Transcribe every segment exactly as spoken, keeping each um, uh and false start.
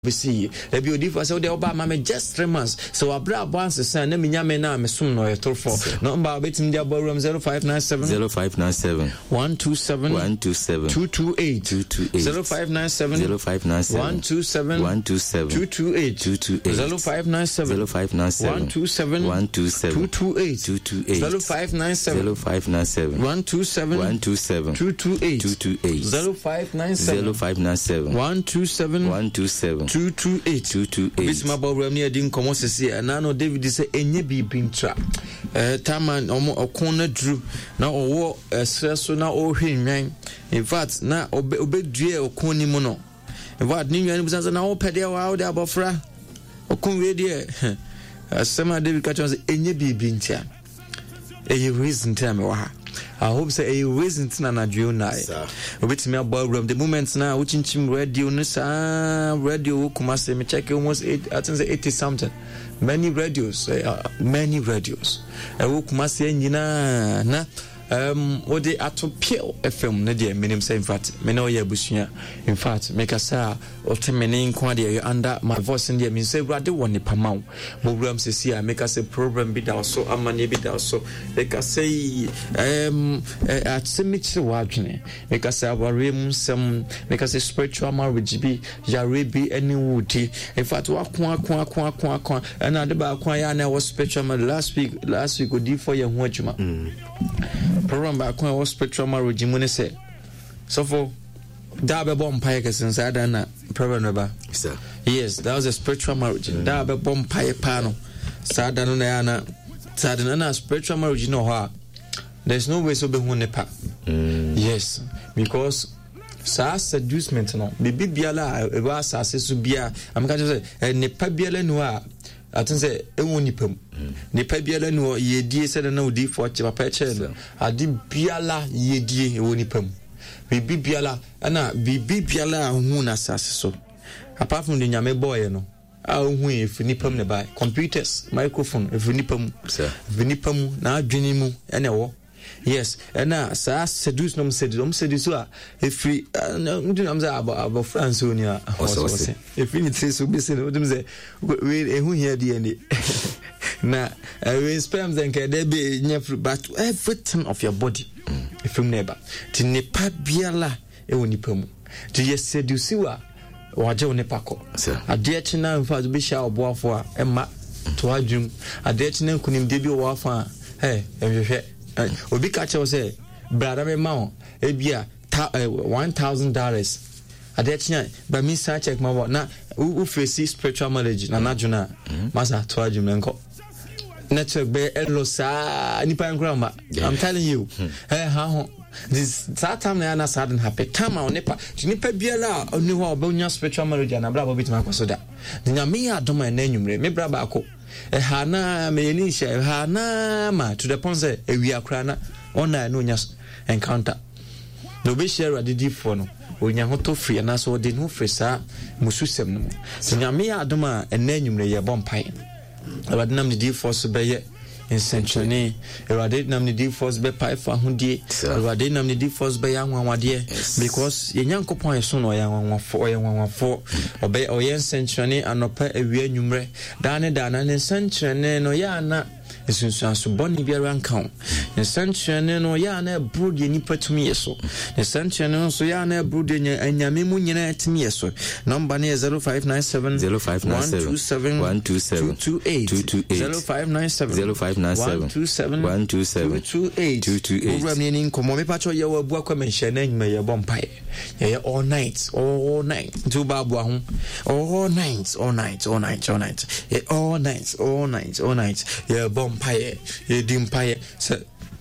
see there be odi for say the oba ma me just three months so abra once say na me nyame na me sum no yeto for number betim dia borum zero five nine seven zero five nine seven one two seven one two seven two two eight two two eight zero five nine seven zero five nine seven one two seven one two seven two two eight two two eight zero five nine seven zero five nine seven one two seven one two seven two two eight two two eight zero five nine seven zero five nine seven one two seven one two seven two two eight two two eight zero five nine seven zero five nine seven one two seven one two seven two two eight two two eight. Bisma Bobram near Din Comossi, and Nano David is a Enyebi Pintra. Uh, Taman Omo Okona Drew, now or war a stressor now or him. In fact, now obey dear or Coney Mono. In fact, New York was an old pedia out there, Bofra or Conradia. As some David Catchers Enyebi Pintra. A reason tell me why. I hope say a reason to na June with me about the moments now which in chim radio nisa radio Kumasi me check almost eight I think say eighty something many radios uh, many radios I will Kumasi nyina na um what they ato pure F M na dey minim say in fact me no ye busua in fact make us o temene nko dey under my voice in there me say brade won nipa maw program say see make us a program bi da so amane bi da so make us say um at semichi wadwene make us aware mu sem make us spiritual marriage bi yare bi any wudi in fact wa kwa kwa kwa kwa kwa and ade ba kwa ya na was spiritual marriage last week last week odi for ye ho adwuma program ba kwa was spiritual marriage mu ne say so for da be bom paye kesen sa da na program no ba sir yes that was a spiritual marriage mm. da be bom paye pa no sa da no na na sa da na spiritual marriage no ha there's no way so be hu ne pa mm. yes because sa seducement no be bibiala e ba sa sesu bia am ka say ne pa biala no a atin say e woni pam ne pa biala no yedie se da na odi for che papa che no adi biala yedie e woni pam bibi biala ana bibi biala hu na sase so apart from the nyame boy no a hu e fini pam ne ba computers microphone e fini pam sir fini pam na adwini mu ene wo yes ana sa seduce no seduce no seduce a e free ndu na mza abo abo France oni a e fini tse so be se no dum ze we e hu here die ni na we sperms and can there be but everything of your body if you never ti ne pa biala e woni pamu ti ye seduce wa waje woni pako ade china in fact be sha oboafo a emma to adwum ade china kunim de bi wo afa eh ehwehwe obi ka che wo say brada me ma o e bia one thousand dollars ade china ba mi sa check ma na u face spiritual knowledge na najuna masa to adwum enko network be elosa nipa ngrama I'm telling you eh ha ho this that time na na sudden happen time on nipa nipa biala oni ho obunya spiritual marriage na bra bobit ma kwaso da nya me adoma na anwumre me bra ba ko eh ha na me ni she ha na ma to the point say e wi akra na ona no nya encounter no be share adidi for no onya ho to free na so de no free sa mususem no nya me adoma na anwumre ye bompai Erade nam ni di force be ye insenchone erade nam ni di force be pai fa hundie erade nam ni di force be ya nwanwade because ye nyankopon ye so no ya nwanwafo ye nwanwafo obe oye insenchone anopa ewie anwumre da ne da na insenchone no ya na esunsuan so boni biara nkan insenchone no ya na brood ye nipa tumi yeso insenchone no so ya na brood ye anyame mu nyina tumi yeso number ne zero five nine seven zero five nine seven one two seven two two eight zero five nine seven zero five nine seven one two seven one two seven two two eight two two eight program ni nkomo me pacho ye wa bua kwa menhye na nyuma ye bompai ye all night all night to babu ahun all night all night all night all night ye all night all night all night ye bompai ye dimpaye se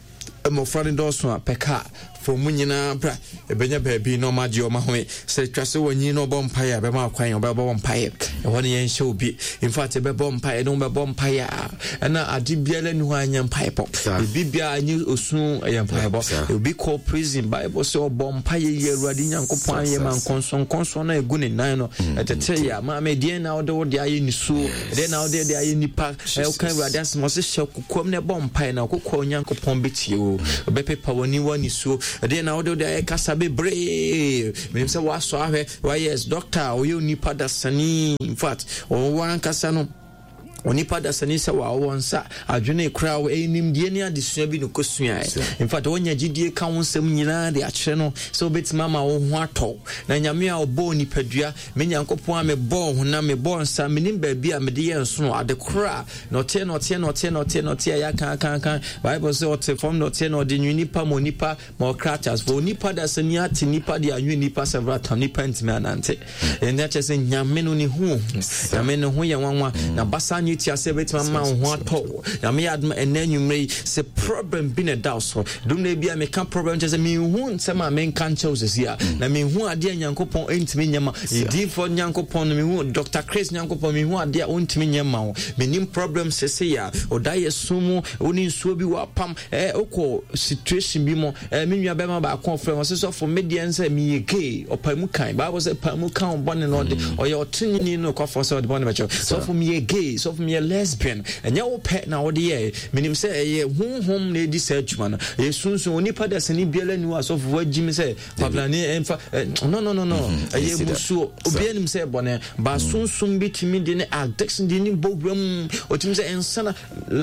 mo friend doso peka for munyina bra ebenya baabi no maji o ma ho se twase wanyi no bompaye be ma kwan o be bompaye e woni yen hye obi in fact be bompaye no be bompaye na ade biala ni ho anya mpaye po ebi bia anyi osun aya mpaye bo obi call prison bible say o bompaye ye ruade nyankopon aye man konson konson na egu ne nan no etete ya ma me die na ode wode aye ni so de na ode de aye nipa e o kan ruade asmo se hye kokom ne bompaye na kokko nyankopon betie o be pepa woni wani so de na wodo de kasa bebre menim se waso ahwe why yes doctor oyo nipa da sani in fact o wan kasa no onipa da sani se wa wonsa adwene kra wo enim die ne adesua bi no kosua in fact wonya gidie ka wonsam nyina de akere no so betima ma wo ho ato na nyame a obo nipadua me nyankopon a me bo ho na me bo nsa menim ba bi a me de yenso no ade kra no tie no tie no tie no tie no tie ya kan kan kan bible say what form no tie no de nipa mo nipa mo kratas wo nipa da sani ati nipa de anwe nipa several time nipa ntime anante en that say nyame no ni hu nyame no hu ye wanwa na basa ti ase betima ma ho ato na me adma enanwumre se problem bi na da so dum na bia me ka problem je se me hu nsema me kan che osesia na me hu ade nyankopon entimi nyama di for nyankopon me hu Doctor Chris nyankopon me hu ade ontimi nyama me nim problem se se ya odaye sumu oni nsuo bi wa pam eh oko situation bi mo eh me nwa be ma ba confirm se so for media say me yeke opamu kan bible say pamu kan bone no de oye otinini no kwa for so de bone becho so for me yeke so for me a lesbian and your pet now the year meaning say home home lady search man ye sunsun onipa da sani biela ni was of what Jimmy say paplani emfa no no no no ye musu obianim say bone ba sunsun bitimi de ne addiction de ni bobram otimi say ensana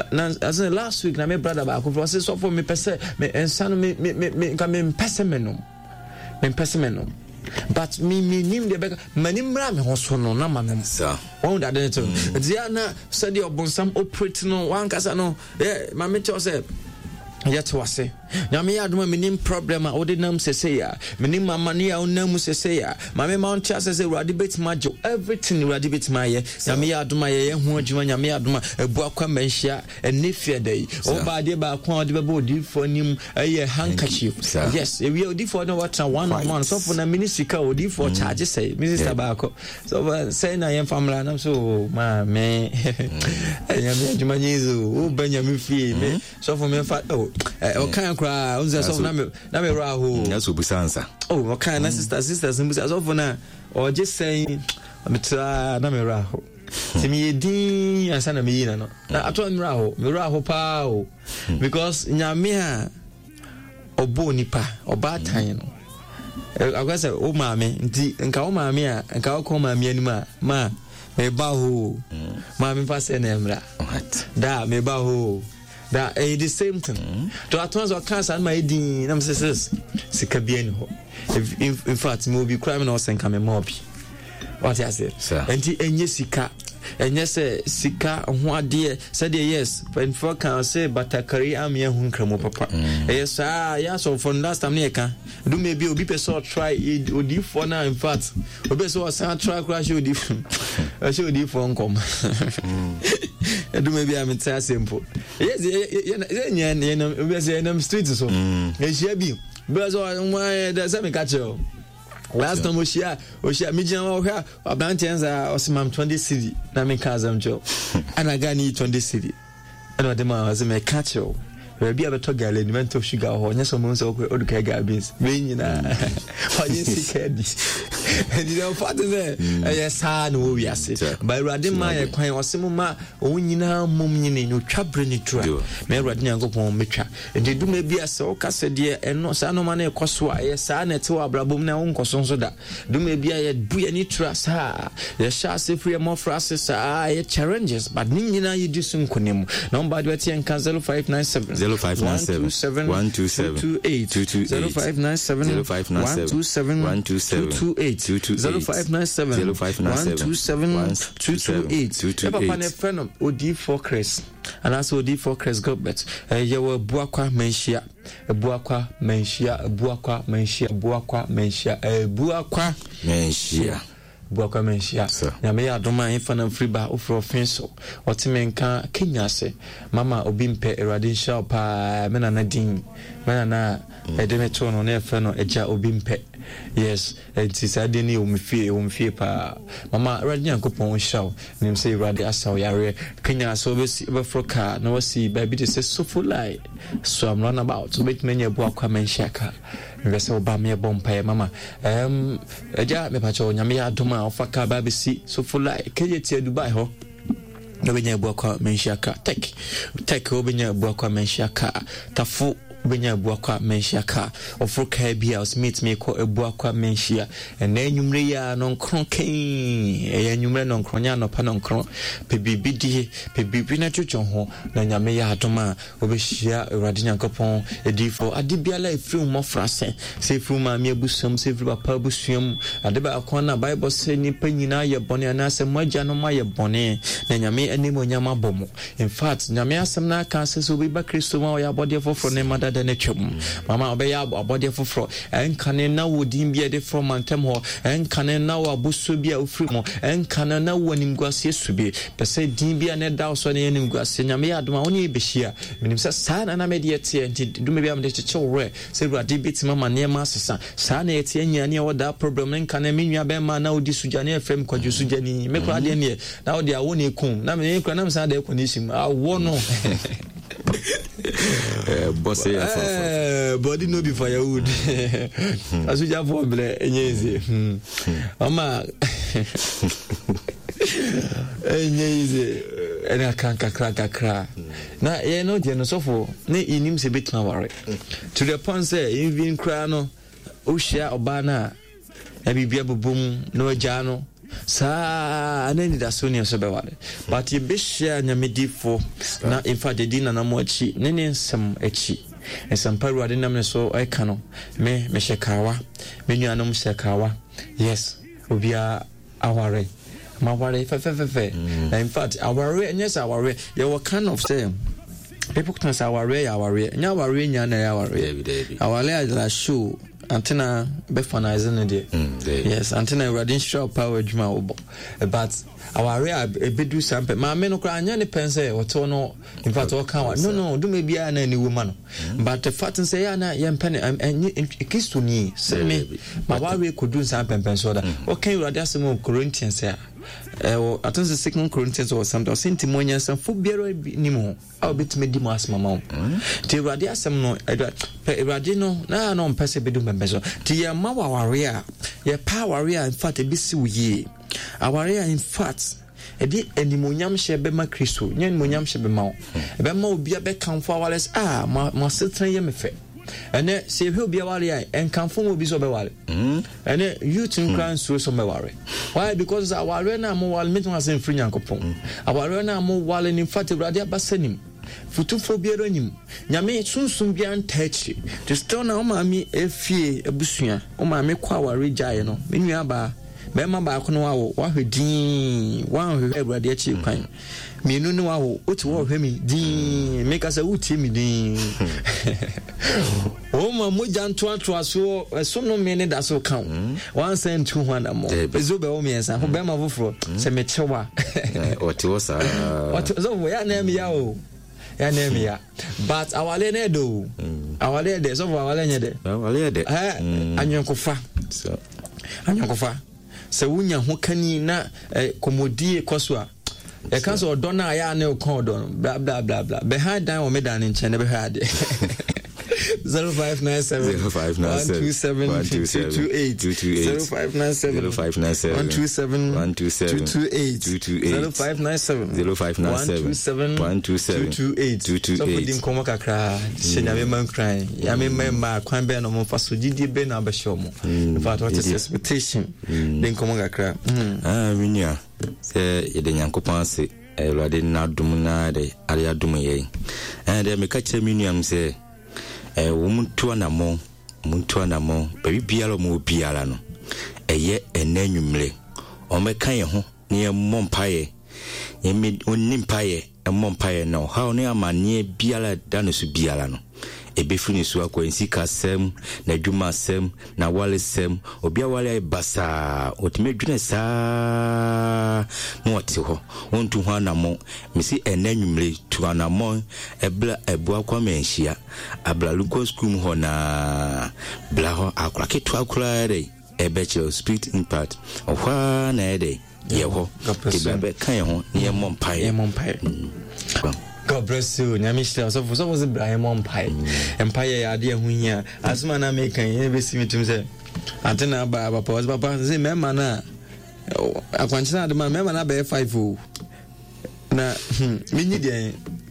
as last week na me brother ba ko say so for me pese me ensana me me me ka me pese me no me pese me no but me me nim de beka manimra me hoso no na manam sa won da de to dia na said the obonsam operate no wan kasa no eh ma me tell say yet was say na me aduma me nim problem a odi nam sese ya me nim amane a onam sese ya ma me mount chance say radi bet majo everything radi bet maye na me aduma ye hu adwuma nya me aduma ebu akwa manhia ene fie dai o ba de ba kwa odi be odi for nim eh handkerchief yes we odi for no what one on one so for na ministika odi for charge say minister ba ko so say na yen family na so ma me enya me aduma nyizo o banya me fie me so for me fa oh okay kra unza so na me na me ra ho na so busansa oh okay na sister sisters mbusa so for na o just saying me tra na me ra ho ti me din ansa na me yi na no na ato me ra ho me ra ho pa o because nyame a obo nipa oba tan no agwasa o maame nti nka o maame a nka o ko maame anima ma me ba ho ma me fa se na emra da me ba ho that eh the same thing mm. to atons or cancer my din am says sika bien ho in, in fact me be crime no sen come more bi what I say enti enye sika enye se sika ho ade said yes when for can say batakari am ye hu nkramo papa yes ah ya so for last time ne ka do maybe obi person try odi for now in fact obi so san try crash odi I show odi for nkom do maybe I'm tell simple yes yeah yeah we say na street so e share bi because one there say me catch you last time oshia oshia me jina wo hwa abantenza osimam twenty cedi na me kazam jo ana gani twenty cedi ana de ma was me catch you we be abeto gale ni mento sugar ho nya so mo so ko oduka ga beans me nyina onye sikedi and you know what is it yes ha no we ase by rade ma ye kwan osemo ma onyina mom nyine no twabre ni tura me rade nyankopon metwa enti duma bi ase o kase de eno sa no ma na ekoso a ye sa na te wa brabom na wonkoso nso da duma bi a ye bu ye ni tura sa ye sha se free mo frase sa ye challenges but ni nyina ye di sun konem number de tie nka zero five nine seven zero five nine seven one two seven two eight zero five nine seven one two seven one two seven two eight zero five nine seven one two seven two two eight papa ne friend odi for Chris and also odi for Chris Gobert ye wo buakwa menhia buakwa menhia buakwa menhia buakwa menhia buakwa menhia buakwa menhia na me adoma infana free ba ofro fenso otimenka Kenya se mama obi mpe erade sha pa mena na din mena na edemeto no na efe no eja obi mpe yes enti sade ni omfie omfie pa mama erade yankopon sha nim say erade asaw yare Kenya so be be froka na wasi ba bi de se sofulai so am run about so bet menya buakwa menhia ka ngase oba me bompa mama em eja me pa cho nyame ya doma ofaka ba be si sofulai keye tie Dubai ho obenya buakwa menhia ka tek tek obenya buakwa menhia ka tafu ubenya ebuakwa menhia ka ofroka bia osmith me ko ebuakwa menhia ena enwumre ya no nkron kan e enwumre no nkronya no pa no nkron pe bibidi pe bibi na twetwo ho na nyame ya adoma obehia Awurade Nyankopɔn edifo adibiala efiri mo frase se efiri ma me abusam se efiri papa abusuam adeba akona Bible say ni panyina ye bone na se magya no ma ye bone na nyame anim onyama bomo in fact nyame asem na ka se so bi ba Kristo ma ya body foforo ne madada na twam mama obe ya body foforo enkane na wodin bia de from antem ho enkane na wabuso bia ofiri mo enkane na wanimguase subi pese din bia ne da so ne nimguase nyame ya adoma oni ebehia minim se sa na na mediate nti dume bia me cheche wore se Awurade bitima ma ne ma asesa sa na etie nya ne woda problem enkane menua be ma na odi sujane efem kwadwo sujani me kwa de ne na odi awo ne kum na me kwa na me sa da ekonishim awo no eh boss eh body no be firewood asuja for ble enyeze ama enyeze ena kanka kra kra na ye no je no sofo ne inim se betuma ware to the point say even cry no o share obana e bibia bobum no agya no sa anani da sonia so be wale but ye be share nyamedifo na in fact the dinna na mo achi ne ne nsem achi ensem paru ade nam ne so ai kano me me shekawa me nuanom shekawa yes obia aware ma ware fe fe fe fe in fact aware yes aware ye were kind of say people can say aware aware nya aware nya na aware aware la show antenna be finalizing it yes antenna radin shop power juma obo but our area e bedu sample ma me no kra anya ne pense woto no in fact o kan no no do me bia na ni woman but the fact say ya na ye mpene kisto ni say me ma wa we kodu sample pense oda o kan radin asem Corinthians ya eh I think the second Corinthians or something sentimonya san fo biara ni mo a obetime di mo asma ma ti radin asem no radin no na no mpese bedu membezo ti ya ma wa ware a ye power area in fact e bisi wuye aware in fact edi enimonyam hye be ma Kristo nya enimonyam hye be ma o be ma obi be kanfo awales ah ma setran ye mefe ene se hwe obi aware ai enkanfo mo obi so be ware ene youth nkran so so be ware why because aware na mo wale metu asen free Nyankopon aware na mo wale in fact Awurade abasanim futufo biara nim nyame sunsun bia ntachi to still na o ma mi efie abusua o ma mi kwa aware jaye no menua ba be ma ba ko no wawo wa hwedin wa hwe Awurade achi kwan minu no wawo o ti wo hwe mi din make us a uti mi din o ma moja nto ato aso so no me ne da so kan one cent two hundred mo ezo be o me ensa ho be ma foforo se me chewa o ti wo sa o ti zo wo ya na mi ya o ya na mi ya but awale na do awale de so awale nye de awale de eh anyankofa so anyankofa se wunya ho kani na komodie kwaso a e kan so odo na ya na okon odo bla bla bla bla behind down o me dan nchen ne be hade zero five nine seven one two seven two two eight zero five nine seven one two seven two two eight zero five nine seven one two seven two two eight so for dim komo kakra shenya me man cry ya me ma kwan be no mo faso didi be na be show mo in fact what is expectation dim komo kakra ah minia se ye de Nyankopon se Awurade na dum na de ari adum ye eh de me ka che minia se eh wo muntu anamo muntu anamo baby biara mo biara no eye enanwumre o me kan ye ho ne ye mompaye ye me onni mpaye e mompaye no how ne amane biara da no su biara no ebefuni su akwansi kasem na dwuma sem na wale sem obia wale basa otime dwune sa no wote ho wontu ho anamo misi enanwumre tu anamo ebla ebu akwa menhia abla lugo school ho na bla ho akura ketu akura re ebeche spirit impact ohwa na ede ye ho tibabe kan ho ne mompaye ye mompaye God bless you. Nyamishla so so was Ibrahim Empire. Empire ya dia hunya. Asuma na make kan ye be simitum say. Antena ba ba pause papa say memma na. Akwanchina de memma na be five o. Na minyi de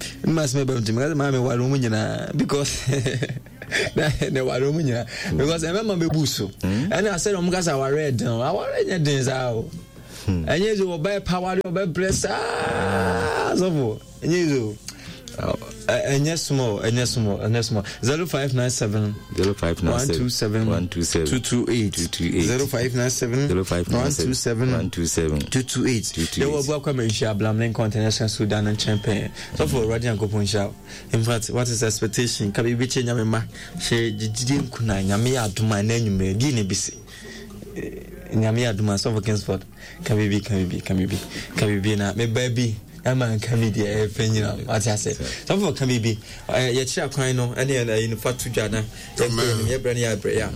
must be about to me mammy Warumina because ne Warumina because I remember me buso and I said um guys I read I read things out and you will buy power by bless ah so and you and yes more and yes more and yes more zero five nine seven zero five nine one two seven one two seven two two eight zero five nine seven zero five nine seven one two seven one two seven two two eight. They will welcome in Shablam Link International Sudan and Champagne. So for Radiant Gopon Show. In fact, what is expectation? Can be reaching Yamima? She didn't kuna Yamia to my name, Guinea Bissy. Yamia to my soft against what? Can we be, can we be, can we be, can we be now? My baby. Man can be the penny. What I said. Some for can be. Yet, shall cry no, and then in Fatu Jana. Yeah, Brandy, yeah.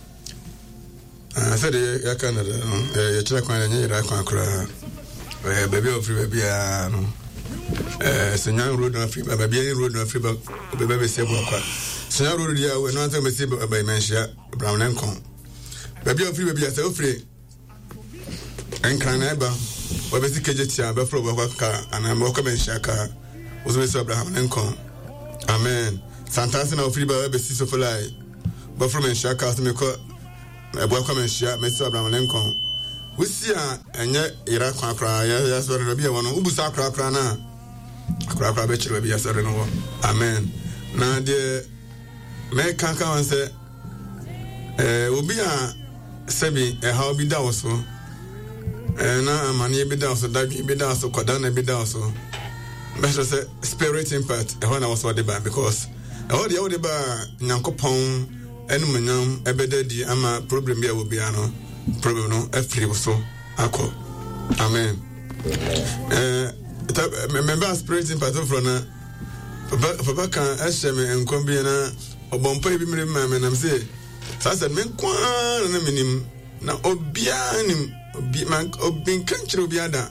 I said, I Canada, a check when I need a conqueror. Baby of free baby, Senor Road of Free, baby road of Free, baby Sebo. Senor Road, you were not a message by Mensia, Brown and Con. Baby of free baby, I said, free. And can ever. Well, basically, Buffalo Waka and I'm welcome in Shaka was with Abraham Lincoln. Amen. Santasin of Freeba, Bessis of Life. Buffalo and Shaka to make a welcome in Shak, Mister Abraham Lincoln. We see and yet Iraq cry, yes, what will be one who was a crack crana. A crack bitch will be a certain one. Amen. Now, dear, may can't come and say, will be a semi, a how be down so. Na mani be down so that be down so kodana be down so but say spirit impact e ho na was what the because e ho the the ba nyankopon enumunyam ebedadi ama problem bia wo bia no problem no afiri so akọ amen eh remember spirit impact from na papa kan ehye me enkom bia na obompa bi mere ma me nam say sa said me kwa na menim na obia nim Obi man obi kanchiro obi ada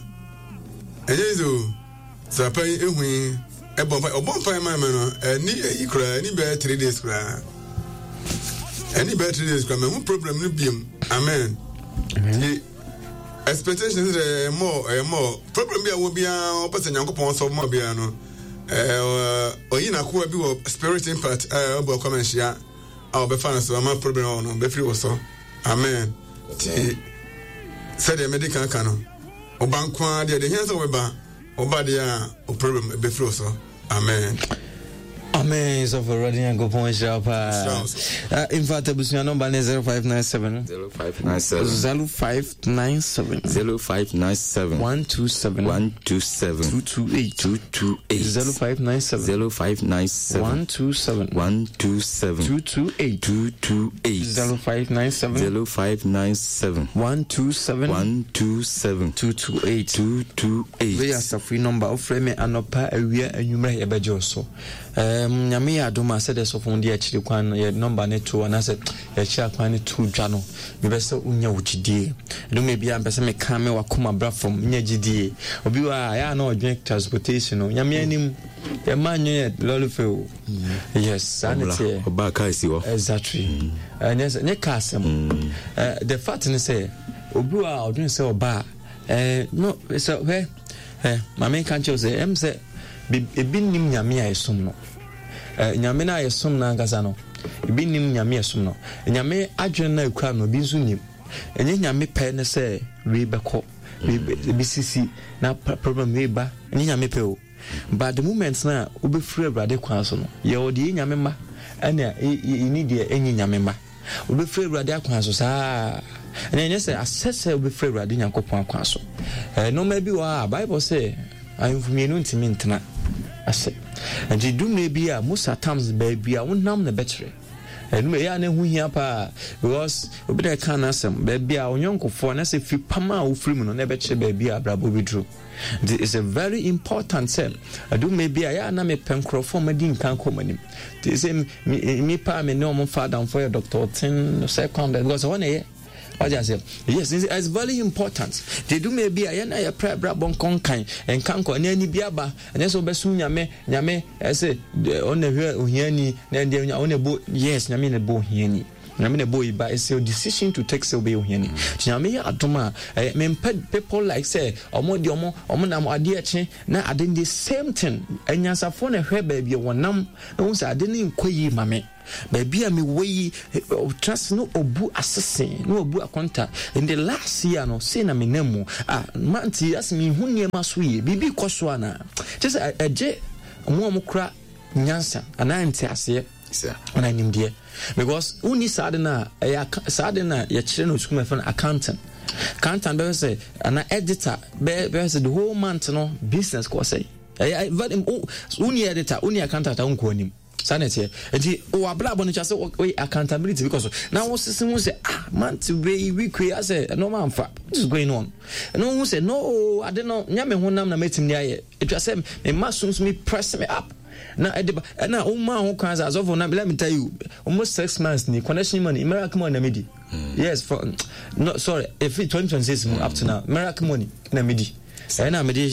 eyezo sapa ehu e bompa obompa man no ani yi kra ni be three days kra ani be three days kra me hu problem no biem amen the expectations are more eh more problem bia wo bia opese nyankopon so mo bia no eh oyina ko bi wo spirit impact eh obo come shia a be fan so am problem no be free wo so amen said the medical canon. Obankwa, the hands of Oba, Oba, the problem be frozen. So. Amen. Amen. So for reading and go point sharp. In fact, the number is zero five nine seven zero five nine seven zero five nine seven zero five nine seven one two seven one two seven two two eight two two eight zero five nine seven zero five nine seven one two seven one two seven two two eight two two eight zero five nine seven zero five nine seven one two seven one two seven two two eight two two eight. We are the free number of frame and opa area and you may ever so. Um, Yami Aduma said so from the actually quan your number net two and I said a chair quan two jano. You best unya uchidi. Do maybe I'm best make kame wakuma bra from Nyajidi. Obiwa I know drink transportation. Yami anim a man yet lolifel. Yes, sanity. Obaka is you. Exactly. And yes, Nekasam. The fact is say Obiwa or drink so bar. Eh, no, so where eh, my main can't say, em say. Ebi nim nyame ayesum no eh nyame na ayesum na ngasa no ebi nim nyame ayesum no nyame adwen na ekura no bi nso nim enye nyame pɛ ne sɛ we bɛkɔ we sisi na problem we ba enye nyame pɛ o but the moment na obefiri awurade kwan so no ye odi nyame ma ɛna ini de enye nyame ma obefiri awurade kwan so saa ɛna enye sɛ asese obefiri awurade nyankopɔn kwan so eh no ma bi wa bible say ayumfumi no ntimi ntena ase and you do maybe a most times baby a wonnam na betre and me ya na hu hia pa because obi da kan asem baby a onyonkofo na se fi pama a ofiri mu no na betre baby a brabo bidru. This is a very important thing. I do maybe a ya na me penkrofo ma di nkan komanim. This say me pa me no mo father for your doctor ten second because one year. What I say? Yes, it's very important. They do maybe I na ya prayer brabon konkan and kanko na ni biaba and so besu nyame nyame I say on the ohiani na dey on the bo yes nyame na bo ohiani I mean a boy but it's your decision to take away your hen nyame adoma me people like say omo de omo omo nam ade eche na ade the same thing enyansafo na hwe ba bia wonam na won say ade ne nkoyi mame ba bia me wey trust no obu assassin no obu akonta in the last year no say na me namu ah manti as me hu niema so ye bibi koso ana just eje omo omo kra nyansa ana nti ase ana nimdie because uni sadena e sadena ye kire no school my accountant accountant be say ana editor be be say the whole month no business ko say e uni editor uni accountant an ko anim sanete enti o abla bonu cha say we accountability because now we see who say ah month we we create say no man fa what is going on no who say no I don't know nyame honam na metim ni aye it was say me masons me press me up na ediba na o ma ho kan as of na let me tell you almost six months ni connection money miracle money na medi yes for no sorry if twenty twenty-six mm. up to now miracle money na medi and na medi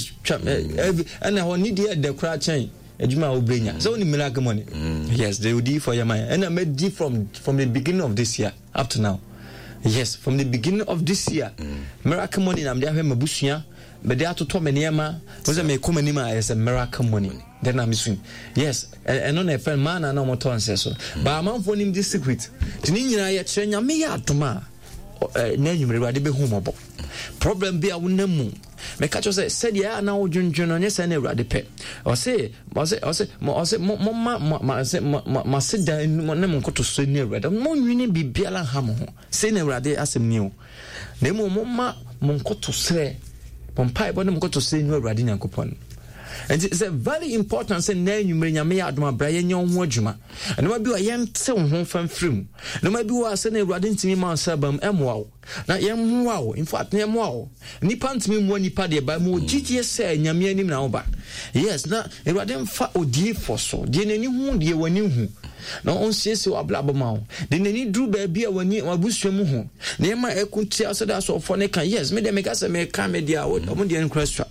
and na need the cra chain ejuma obrenya so ni miracle money mm. yes they will do for your mind and I made D from from the beginning of this year up to now yes from the beginning of this year mm. miracle money na me have mabusua but they are to tome niema was me come anima as a miracle money then I'm missing yes and on a friend man and no more ton say so but am for him this secret tini nyina ye kire nyame ya adoma na nyumre wade be hu mobo problem be a wonamu me catch say said ya na odwundwun no nyese na wade pe o say o say o say o say mo ma ma say ma sit down na mo koto so na wade mo nwini bibiala ha mo ho say na wade asem ni o na mo ma mo koto sre pompai bo na mo koto say na wade nyankopon. And it's a very important say na nyumre nyame ya adoma bra ye nyon ho adwuma and no ma bi wa ye nte ho fan frim no ma bi wa say na wade ntimi ma sabam emwa na ye mwa wo in fact na mwa wo nipa ntimi mwa nipa de ba mo gigi say nyame anim na wo ba yes na wade mfa odie for so de nani hu de wani hu na on siesi wa bla bama de nani dru ba bia wani wabusuamu hu na ye ma ekunti asada so for ne kan yes me de me ka say me ka media wo mo de encrestra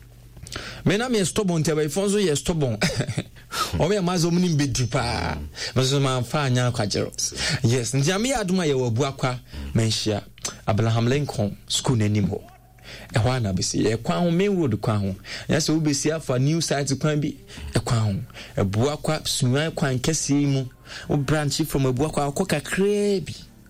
me na me stubborn te ba fonzo ye stubborn o me amazo muni mbedi pa mazo ma fa anya kwagero yes njame aduma ye wabu akwa menhia Abraham Lincoln school nanim ho e ho na besi e kwa ho main road kwa ho ya se obesi afa new site kwa bi e kwa ho e bu akwa sunwan kwa nkese mu o branch from abu akwa akoka krebi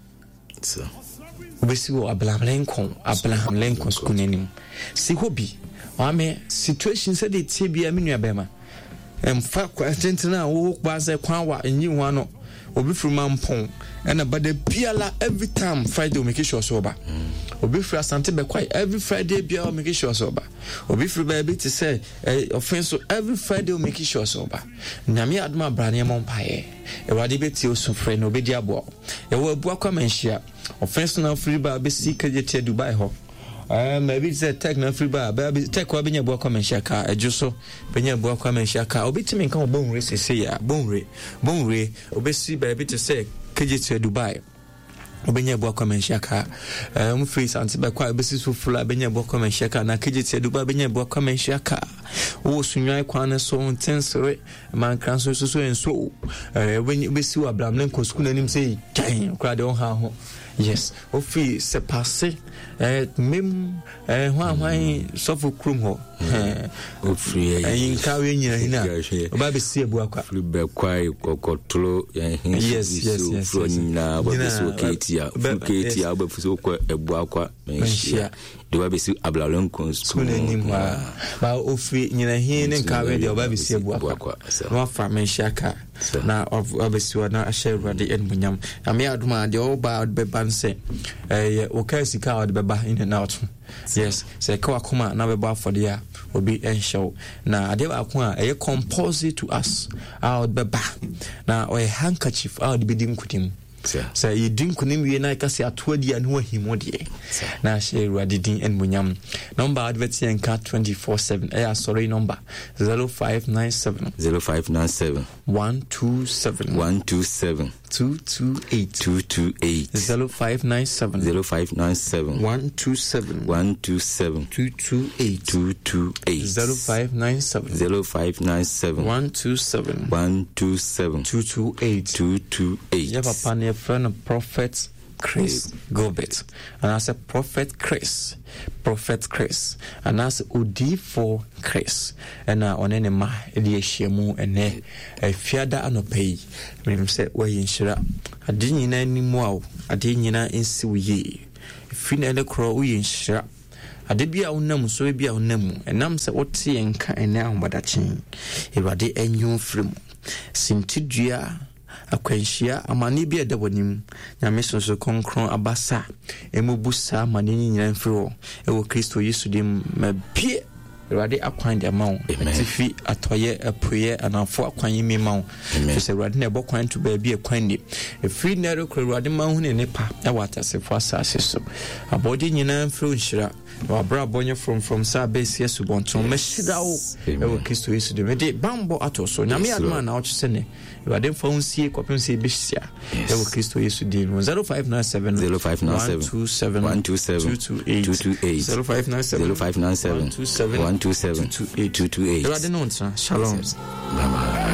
so obesi wo Abraham Lincoln Abraham Lincoln school nanim si hobi ame situation said it tibia menua bema em fa kwa tentina wo kwa se kwa wa enyi ho ano obi from Mampong and about the biala every time Friday we make sure sober obi from Asante Bekwai every Friday biala make sure sober obi from baby to say offense so every Friday we make sure sober nyame adoma brane mompae e wade beti osufre no obedi abo e wo abu akwa menhia offense na free ba be seek je Dubai ho Uh, maybe it's a tech na free bar baby tech wa benya bo kwa shaka ejuso benya bo kwa shaka obitimi nkan obon re sese ya bon re bon re obesi baby to say keje to Dubai obenya bo kwa shaka um free santi ba kwa obesi so fula benya bo kwa shaka na keje to Dubai benya bo kwa shaka wo sunwai kwa na so intensere man kan so so so enso eh obesi wa Abraham Lincoln school anim say giant crowd on ha ho yes ofi se passer eh mem eh hwan hwan sofu krum ho eh ofri eh inka we nyina hina oba be sie bu akwa flu be kwai kokotlo eh yes yes yes na ba be so ketia flu ketia ba fu ko ebu akwa menhia de ba be si Abraham Lincoln school anim ba ofri nyina hin ne nka we de oba be sie bu akwa no fa menhia ka na obesi wa na asheru de enmunyam na me aduma de oba be banse eh o ka sika o de beba in and out yes say ka wakoma na be ba for there obi enshow na ade ba ko a e composite to us out beba na o handkerchief out be dim kutim say you drink kunim we na ka se atodi an ho ahimode na asheru de din enmunyam number advert yen ka twenty-four seven eh sorry number zero five nine seven zero five nine seven one two seven one two seven two two eight two two eight zero five nine seven zero five nine seven one two seven one two seven two two eight two two eight zero five nine seven zero five nine seven one two seven one two seven two two eight two two eight ya papa ne friend of Prophet Chris Gilbert, and as a Prophet Chris, Prophet Chris, and as Udi for Chris, and now on any ma, the Shimu, and a fiada and a pay. When said, where in Shira, I didn't any more, I didn't in Siwi, Finale crow in Shira. I did be our name, so be our name, and I'm said what see and kind now, but a chain. If I did a new film, Sintidia. Akwanhyia amane bi edabonim na mesonso konkron abasa emubusa manini nyina mfiro ewo Kristo Yesu dim mabie Erade akwan de mawo tifi atoye apoye anafo akwan yimi mawo se erade na ebokwan to ba bi akwan ni efri na rekro erade mawo ne nepa e watasefo asase so abodi nyina mfiro nhira wa bra bonye from from sa base yesu bonton mehira wo ewo Kristo Yesu de me de bambo atoso nyame adma na ochse ne erade fa unsie kopem se bihia ewo Kristo Yesu de zero five nine seven zero five nine seven one two seven two two eight zero five nine seven zero five nine seven one two seven two two eight Shalom. Bye bye.